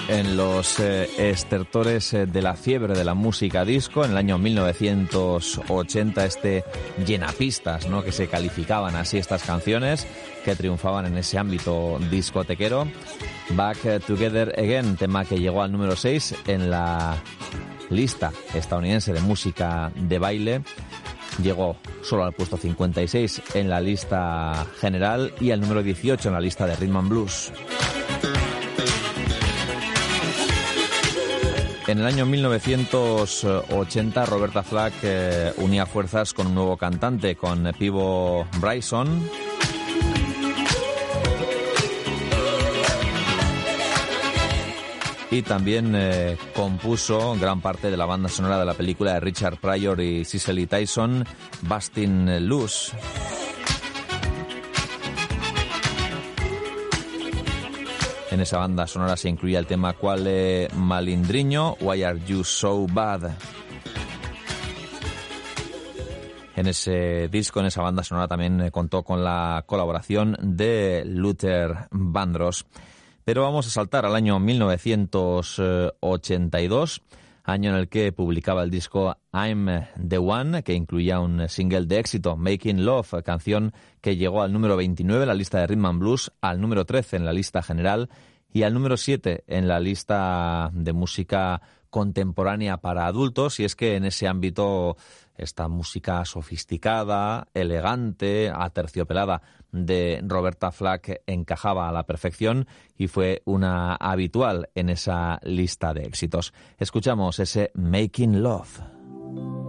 en los estertores de la fiebre de la música disco. En el año 1980 este llenapistas, ¿no?, que se calificaban así estas canciones que triunfaban en ese ámbito discotequero. Back Together Again, tema que llegó al número 6 en la lista estadounidense de música de baile. Llegó solo al puesto 56 en la lista general y al número 18 en la lista de Rhythm and Blues. En el año 1980 Roberta Flack unía fuerzas con un nuevo cantante, con Peabo Bryson. Y también compuso gran parte de la banda sonora de la película de Richard Pryor y Cicely Tyson, Bustin' Loose. En esa banda sonora se incluía el tema Quale Malindriño, Why Are You So Bad. En ese disco, en esa banda sonora, también contó con la colaboración de Luther Vandross. Pero vamos a saltar al año 1982, año en el que publicaba el disco I'm the One, que incluía un single de éxito, Making Love, canción que llegó al número 29 en la lista de Rhythm and Blues, al número 13 en la lista general y al número 7 en la lista de música contemporánea para adultos. Y es que en ese ámbito esta música sofisticada, elegante, aterciopelada de Roberta Flack encajaba a la perfección y fue una habitual en esa lista de éxitos. Escuchamos ese Making Love.